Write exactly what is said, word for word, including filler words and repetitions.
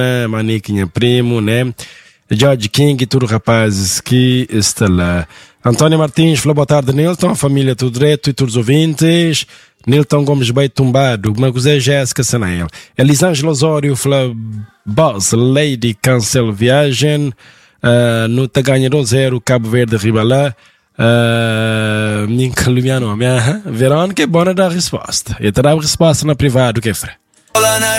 Maniquinha Primo, né? George King e tudo rapazes que está lá. António Martins falou boa tarde, Nilton, a família tudo direito e todos os ouvintes. Nilton Gomes bem tumbado, Magosé Jéssica Sanael. Elisângela Osório falou boss, Lady cancel viagem. Uh, no Taganha zero Cabo Verde Ribalá. Uh, minha colombiana, minha Verônica é boa da resposta. Eu te dá a resposta na privado, que é